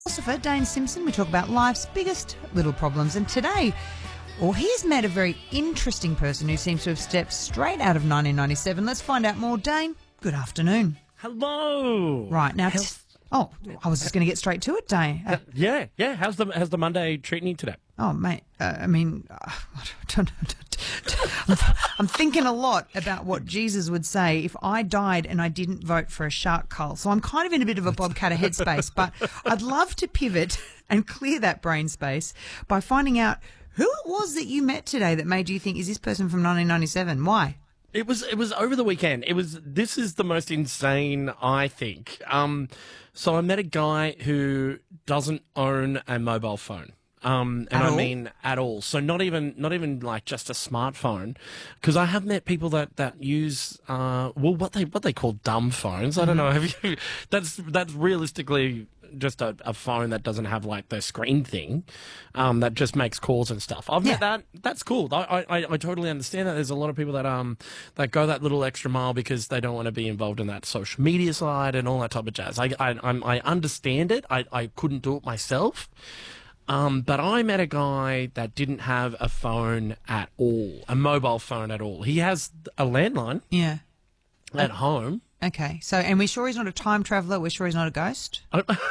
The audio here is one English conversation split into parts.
Philosopher Dane Simpson. We talk about life's biggest little problems. And today, he's met a very interesting person who seems to have stepped straight out of 1997. Let's find out more. Dane, good afternoon. Hello. Right, now... I was just going to get straight to it, Dane. Yeah. How's the Monday treating you today? Oh, mate, I'm thinking a lot about what Jesus would say if I died and I didn't vote for a shark cull. So I'm kind of in a bit of a Bob Catter headspace, but I'd love to pivot and clear that brain space by finding out who it was that you met today that made you think, is this person from 1997? Why? It was over the weekend. This is the most insane, I think. So I met a guy who doesn't own a mobile phone. I mean at all. So not even like just a smartphone, because I have met people that use what they call dumb phones. I don't know. Have you? That's realistically just a phone that doesn't have like the screen thing, that just makes calls and stuff. I've met that. That's cool. I totally understand that. There's a lot of people that go that little extra mile because they don't want to be involved in that social media side and all that type of jazz. I understand it. I couldn't do it myself. But I met a guy that didn't have a phone at all, a mobile phone at all. He has a landline at home. Okay, so, and we're sure he's not a time traveller? We're sure he's not a ghost?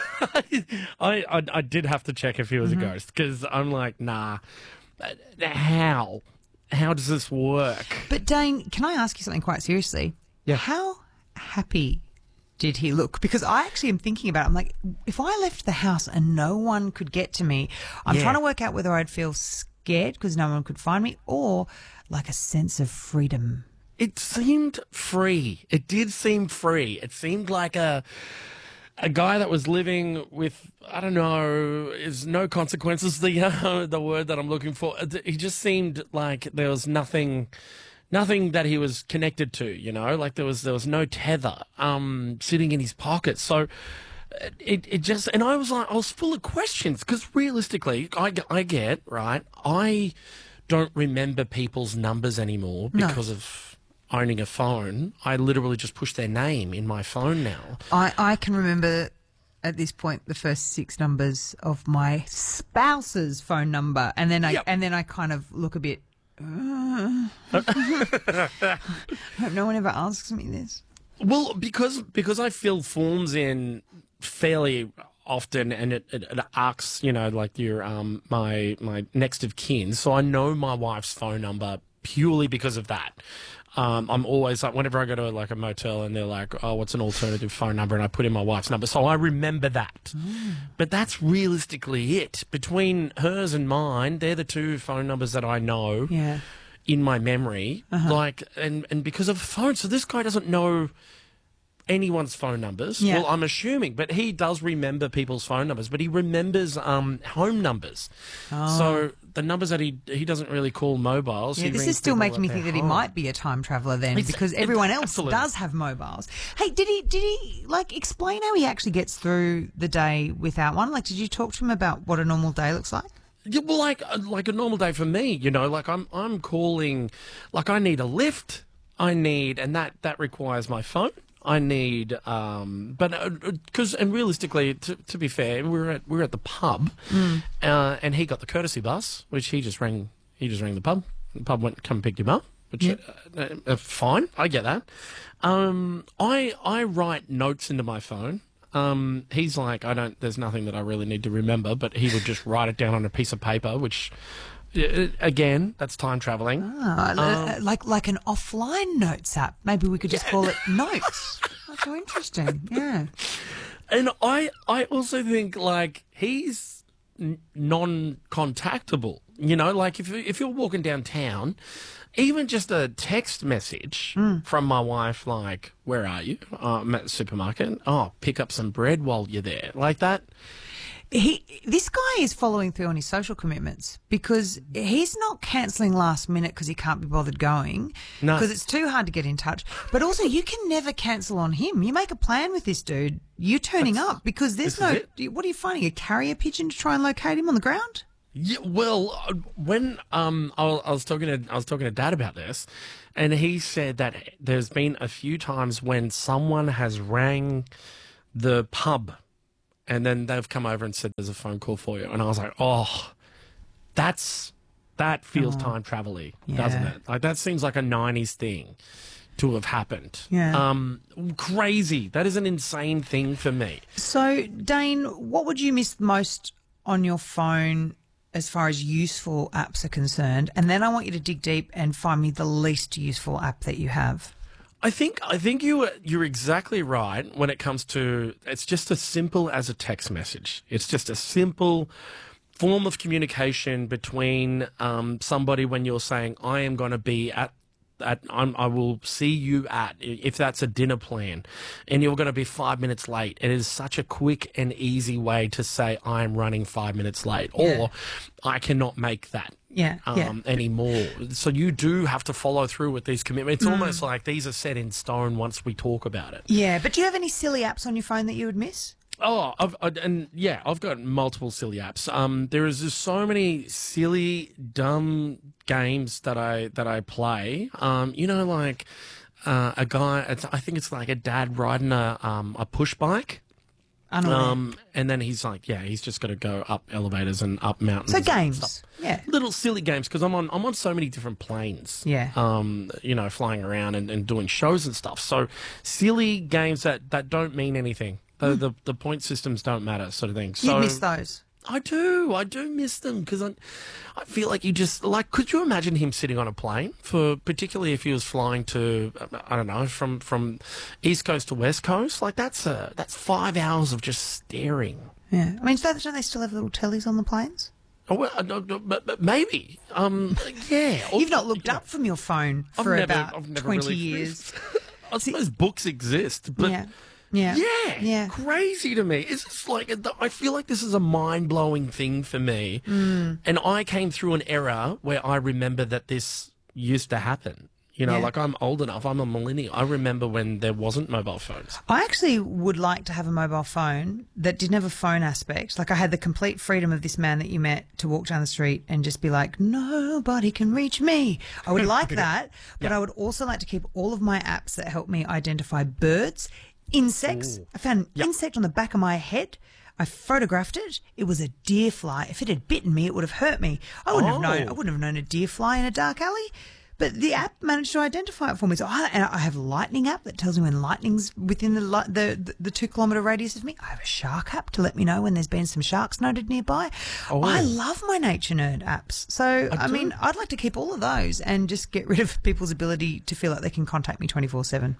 I did have to check if he was a ghost, because I'm like, nah, how does this work? But Dane, can I ask you something quite seriously? Yeah. How happy did he look? Because I actually am thinking about it. I'm like, if I left the house and no one could get to me, I'm trying to work out whether I'd feel scared because no one could find me, or like a sense of freedom. It seemed free. It did seem free. It seemed like a guy that was living with, I don't know, is no consequences the word that I'm looking for. He just seemed like there was nothing that he was connected to, you know, like there was no tether sitting in his pocket. So it just, and I was full of questions, because realistically, I get, right, I don't remember people's numbers anymore because of owning a phone. I literally just push their name in my phone now. I can remember at this point the first 6 numbers of my spouse's phone number, and then I kind of look a bit, I hope no one ever asks me this. Well, because I fill forms in fairly often, and it asks, you know, like your my next of kin, so I know my wife's phone number purely because of that. I'm always like, whenever I go to like a motel and they're like, oh, what's an alternative phone number? And I put in my wife's number. So I remember that. But that's realistically it. Between hers and mine, they're the 2 phone numbers that I know in my memory. Like, and because of phone. So this guy doesn't know anyone's phone numbers. Well, I'm assuming, but he does remember people's phone numbers, but he remembers home numbers. So the numbers that he doesn't really call mobiles. Yeah, this is still making me think that he might be a time traveller then, because everyone else does have mobiles. Hey, did he like explain how he actually gets through the day without one? Like, did you talk to him about what a normal day looks like? Yeah, well, like a normal day for me, you know, like I'm calling, like I need a lift, and that requires my phone. I need, and realistically, to be fair, we were at the pub, and he got the courtesy bus, which he just rang the pub. The pub went to come and picked him up, which fine, I get that. I write notes into my phone. He's like, there's nothing that I really need to remember, but he would just write it down on a piece of paper, which, again, that's time traveling. Like an offline notes app. Maybe we could just call it Notes. That's so interesting. Yeah. And I also think, like, he's non-contactable. You know, like if you're walking downtown, even just a text message from my wife, like, where are you? I'm at the supermarket. Oh, pick up some bread while you're there. Like that. This guy is following through on his social commitments, because he's not cancelling last minute because he can't be bothered going, because it's too hard to get in touch. But also, you can never cancel on him. You make a plan with this dude, you turning up, because there's what are you finding? A carrier pigeon to try and locate him on the ground? Yeah, well, when I was talking to Dad about this, and he said that there's been a few times when someone has rang the pub and then they've come over and said, there's a phone call for you. And I was like, oh, that feels time travel-y, doesn't it? Like, that seems like a 90s thing to have happened. Yeah. Crazy. That is an insane thing for me. So, Dane, what would you miss most on your phone as far as useful apps are concerned? And then I want you to dig deep and find me the least useful app that you have. I think you're exactly right when it comes to, it's just as simple as a text message. It's just a simple form of communication between somebody when you're saying, I am going to be I will see you at, if that's a dinner plan, and you're going to be 5 minutes late. It is such a quick and easy way to say, I am running 5 minutes late, or I cannot make that anymore. So you do have to follow through with these commitments. It's almost like these are set in stone once we talk about it. Yeah, but do you have any silly apps on your phone that you would miss? Oh, I've got multiple silly apps. There is just so many silly, dumb games that I play. Like a guy. I think it's like a dad riding a push bike. And then he's like, he's just got to go up elevators and up mountains. So games, little silly games, because I'm on so many different planes. Flying around and doing shows and stuff. So silly games that don't mean anything. The point systems don't matter, sort of thing. So you miss those. I do miss them, because I feel like you just, like, could you imagine him sitting on a plane, particularly if he was flying to, I don't know, from East Coast to West Coast? Like, that's 5 hours of just staring. Yeah, I mean, don't they still have little tellies on the planes? Oh, well, but maybe. You've not looked up from your phone for about 20 really years. I suppose books exist, but... Yeah, crazy to me. It's just like, I feel like this is a mind-blowing thing for me. And I came through an era where I remember that this used to happen. Like, I'm old enough, I'm a millennial. I remember when there wasn't mobile phones. I actually would like to have a mobile phone that didn't have a phone aspect. Like, I had the complete freedom of this man that you met to walk down the street and just be like, nobody can reach me. I would like that, but I would also like to keep all of my apps that help me identify birds, insects. Ooh. I found an insect on the back of my head. I photographed it. It was a deer fly. If it had bitten me, it would have hurt me. I wouldn't have known a deer fly in a dark alley. But the app managed to identify it for me. So I have a lightning app that tells me when lightning's within the 2 kilometre radius of me. I have a shark app to let me know when there's been some sharks noted nearby. Oh. I love my Nature Nerd apps. So, I mean, I'd like to keep all of those and just get rid of people's ability to feel like they can contact me 24/7.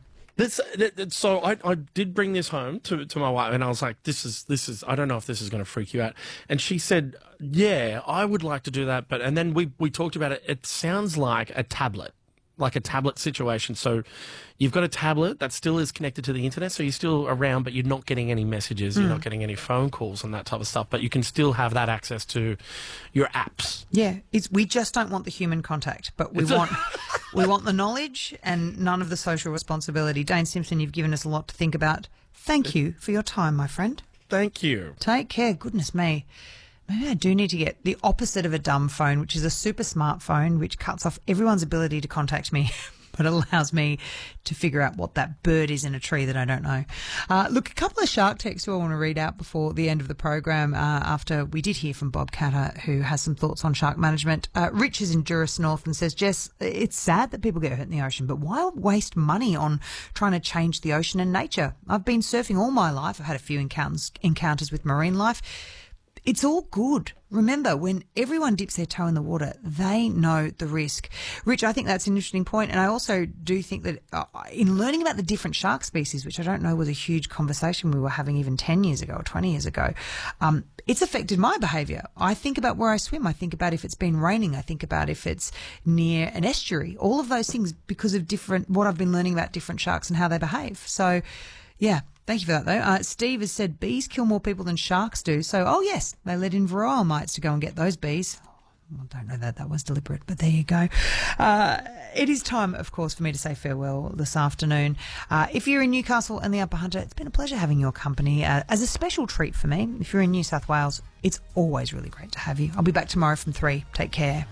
So I did bring this home to my wife, and I was like, this is I don't know if this is going to freak you out. And she said, yeah, I would like to do that. And then we talked about it. It sounds like a tablet situation. So you've got a tablet that still is connected to the internet. So you're still around, but you're not getting any messages. You're not getting any phone calls and that type of stuff. But you can still have that access to your apps. Yeah. We just don't want the human contact, but we want the knowledge and none of the social responsibility. Dane Simpson, you've given us a lot to think about. Thank you for your time, my friend. Thank you. Take care. Goodness me. Maybe I do need to get the opposite of a dumb phone, which is a super smart phone, which cuts off everyone's ability to contact me, but allows me to figure out what that bird is in a tree that I don't know. Look, a couple of shark texts I want to read out before the end of the program, after we did hear from Bob Catter, who has some thoughts on shark management. Rich is in Duras North and says, Jess, it's sad that people get hurt in the ocean, but why waste money on trying to change the ocean and nature? I've been surfing all my life. I've had a few encounters with marine life. It's all good. Remember, when everyone dips their toe in the water, they know the risk. Rich, I think that's an interesting point. And I also do think that in learning about the different shark species, which I don't know was a huge conversation we were having even 10 years ago or 20 years ago, it's affected my behaviour. I think about where I swim. I think about if it's been raining. I think about if it's near an estuary. All of those things because of what I've been learning about different sharks and how they behave. So, yeah. Thank you for that, though. Steve has said bees kill more people than sharks do. So, oh, yes, they let in varroa mites to go and get those bees. I don't know that was deliberate, but there you go. It is time, of course, for me to say farewell this afternoon. If you're in Newcastle and the Upper Hunter, it's been a pleasure having your company as a special treat for me. If you're in New South Wales, it's always really great to have you. I'll be back tomorrow from 3. Take care.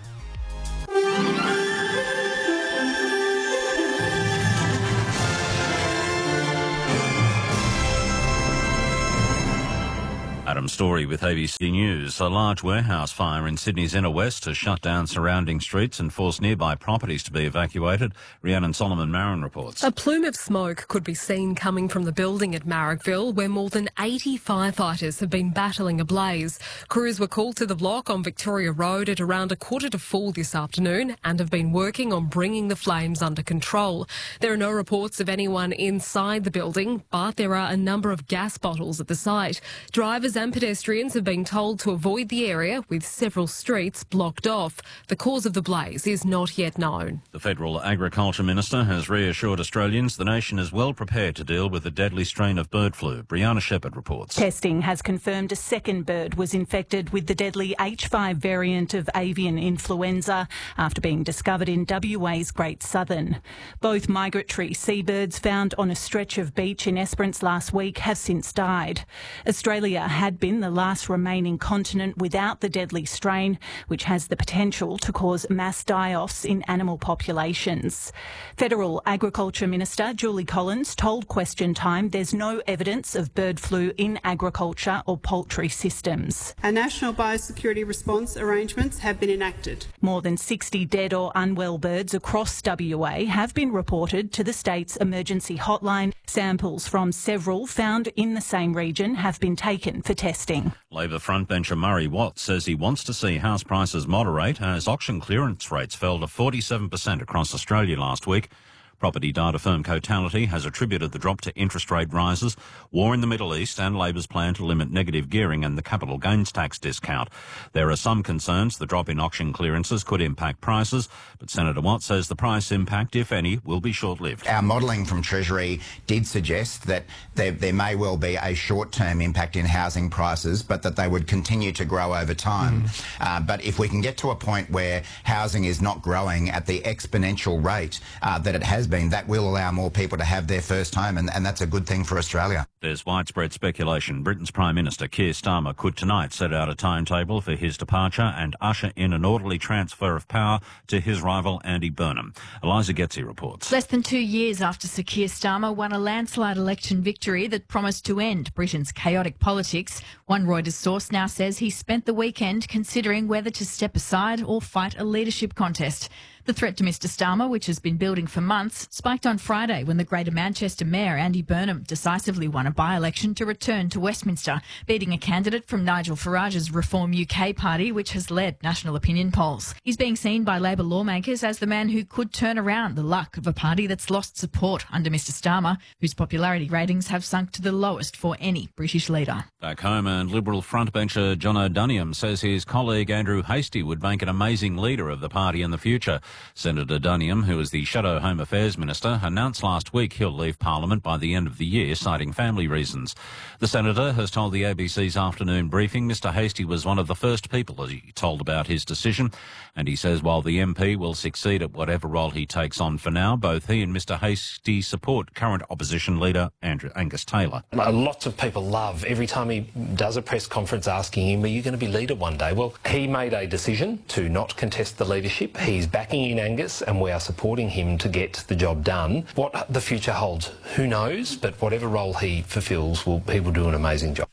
Adam Story with ABC News. A large warehouse fire in Sydney's inner west has shut down surrounding streets and forced nearby properties to be evacuated. Rhiannon Solomon-Marin reports. A plume of smoke could be seen coming from the building at Marrickville, where more than 80 firefighters have been battling a blaze. Crews were called to the block on Victoria Road at around 3:45 this afternoon and have been working on bringing the flames under control. There are no reports of anyone inside the building, but there are a number of gas bottles at the site. Drivers and pedestrians have been told to avoid the area, with several streets blocked off. The cause of the blaze is not yet known. The Federal Agriculture Minister has reassured Australians the nation is well prepared to deal with the deadly strain of bird flu. Brianna Shepherd reports. Testing has confirmed a second bird was infected with the deadly H5 variant of avian influenza after being discovered in WA's Great Southern. Both migratory seabirds found on a stretch of beach in Esperance last week have since died. Australia had been the last remaining continent without the deadly strain, which has the potential to cause mass die-offs in animal populations. Federal Agriculture Minister Julie Collins told Question Time there's no evidence of bird flu in agriculture or poultry systems. Our national biosecurity response arrangements have been enacted. More than 60 dead or unwell birds across WA have been reported to the state's emergency hotline. Samples from several found in the same region have been taken for testing. Labor frontbencher Murray Watts says he wants to see house prices moderate as auction clearance rates fell to 47% across Australia last week. Property data firm Cotality has attributed the drop to interest rate rises, war in the Middle East and Labor's plan to limit negative gearing and the capital gains tax discount. There are some concerns the drop in auction clearances could impact prices, but Senator Watt says the price impact, if any, will be short-lived. Our modelling from Treasury did suggest that there may well be a short-term impact in housing prices, but that they would continue to grow over time. But if we can get to a point where housing is not growing at the exponential rate that it has been, that will allow more people to have their first home, and that's a good thing for Australia. There's widespread speculation Britain's Prime Minister Keir Starmer could tonight set out a timetable for his departure and usher in an orderly transfer of power to his rival Andy Burnham. Eliza Getzi reports. Less than 2 years after Sir Keir Starmer won a landslide election victory that promised to end Britain's chaotic politics, one Reuters source now says he spent the weekend considering whether to step aside or fight a leadership contest. The threat to Mr Starmer, which has been building for months, spiked on Friday when the Greater Manchester Mayor Andy Burnham decisively won a by-election to return to Westminster, beating a candidate from Nigel Farage's Reform UK party, which has led national opinion polls. He's being seen by Labor lawmakers as the man who could turn around the luck of a party that's lost support under Mr Starmer, whose popularity ratings have sunk to the lowest for any British leader. Back home, and Liberal frontbencher John O'Doniam says his colleague Andrew Hastie would make an amazing leader of the party in the future. Senator Duniam, who is the Shadow Home Affairs Minister, announced last week he'll leave Parliament by the end of the year, citing family reasons. The Senator has told the ABC's afternoon briefing Mr Hastie was one of the first people he told about his decision, and he says while the MP will succeed at whatever role he takes on for now, both he and Mr Hastie support current opposition leader Angus Taylor. Lots of people love every time he does a press conference asking him, are you going to be leader one day? Well, he made a decision to not contest the leadership. He's backing in Angus and we are supporting him to get the job done. What the future holds, who knows, but whatever role he fulfills, he will do an amazing job.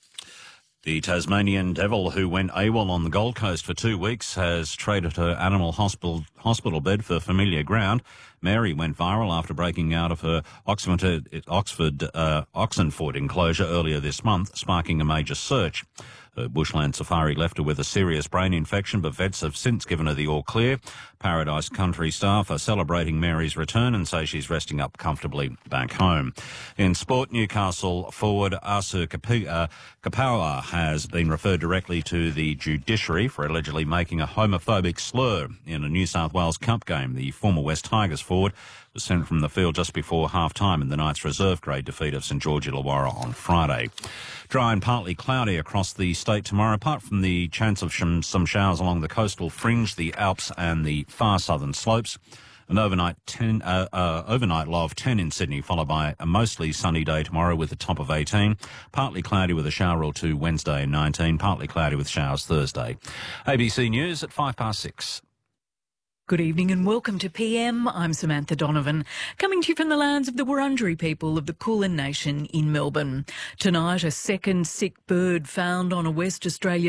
The Tasmanian devil who went AWOL on the Gold Coast for 2 weeks has traded her animal hospital bed for familiar ground. Mary went viral after breaking out of her Oxenford enclosure earlier this month, sparking a major search. Her bushland safari left her with a serious brain infection, but vets have since given her the all clear. Paradise Country staff are celebrating Mary's return and say she's resting up comfortably back home. In sport, Newcastle forward Asu Kapawa has been referred directly to the judiciary for allegedly making a homophobic slur in a New South Wales Cup game. The former West Tigers forward was sent from the field just before half-time in the Knights reserve grade defeat of St George Illawarra on Friday. Dry and partly cloudy across the state tomorrow, apart from the chance of some showers along the coastal fringe, the Alps and the far southern slopes. An overnight low of 10 in Sydney, followed by a mostly sunny day tomorrow with a top of 18. Partly cloudy with a shower or two Wednesday and 19. Partly cloudy with showers Thursday. ABC News at 6:05. Good evening and welcome to PM. I'm Samantha Donovan, coming to you from the lands of the Wurundjeri people of the Kulin Nation in Melbourne. Tonight, a second sick bird found on a West Australian